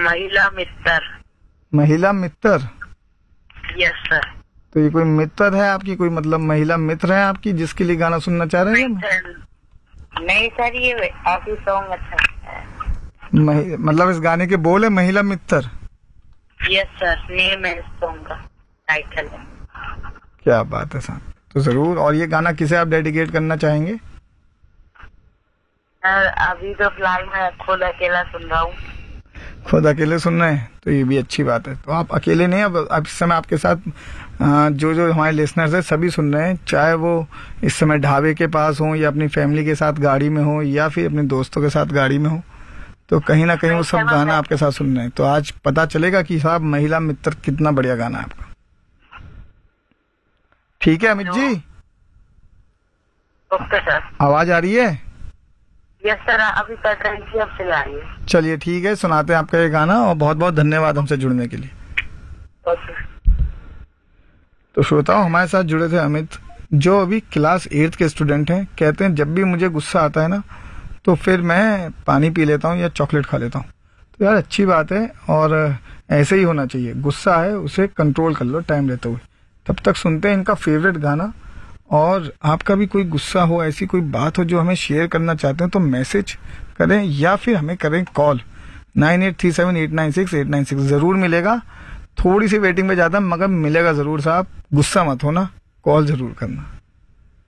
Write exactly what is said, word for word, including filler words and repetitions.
महिला मित्र। महिला मित्र? Yes sir. तो ये कोई मित्र है आपकी, कोई मतलब महिला मित्र है आपकी जिसके लिए गाना सुनना चाह रहे हैं? नहीं सर, नहीं सर, ये काफी सॉन्ग अच्छा है। महि, मतलब इस गाने के बोल है महिला मित्र? यस सर, नेम है इस सॉन्ग का, टाइटल है। क्या बात है साहब, तो जरूर। और ये गाना किसे आप डेडिकेट करना चाहेंगे? सर अभी तो फिलहाल मैं खुद अकेला सुन रहा हूँ। खुद अकेले सुन रहे हैं, तो ये भी अच्छी बात है। तो आप अकेले नहीं, अब अब इस समय आपके साथ अ, जो जो हमारे लिसनर्स हैं सभी सुन रहे हैं, चाहे वो इस समय ढाबे के पास हो या अपनी फैमिली के साथ गाड़ी में हो या फिर अपने दोस्तों के साथ गाड़ी में हो, तो कहीं ना कहीं वो सब गाना आपके साथ सुन रहे हैं। तो आज पता चलेगा कि साहब महिला मित्र कितना बढ़िया गाना है आपका। ठीक है अमित जी? Okay sir. आवाज आ रही है? यस सर, अभी कट रही थी, अब चला रही है। चलिए ठीक है, सुनाते हैं आपका ये गाना। और बहुत बहुत धन्यवाद हमसे जुड़ने के लिए। ओके। तो श्रोताओं, हमारे साथ जुड़े थे अमित, जो अभी क्लास एट्थ के स्टूडेंट हैं। कहते हैं जब भी मुझे गुस्सा आता है ना, तो फिर मैं पानी पी लेता हूँ या चॉकलेट खा लेता हूँ। तो यार अच्छी बात है, और ऐसे ही होना चाहिए। गुस्सा है उसे कंट्रोल कर लो टाइम लेते हुए। तब तक सुनते हैं इनका फेवरेट गाना। और आपका भी कोई गुस्सा हो, ऐसी कोई बात हो जो हमें शेयर करना चाहते हैं, तो मैसेज करें या फिर हमें करें call nine eight three seven eight nine six eight nine six. जरूर मिलेगा, थोड़ी सी वेटिंग में जाता है मगर मिलेगा जरूर साहब। गुस्सा मत होना, कॉल जरूर करना।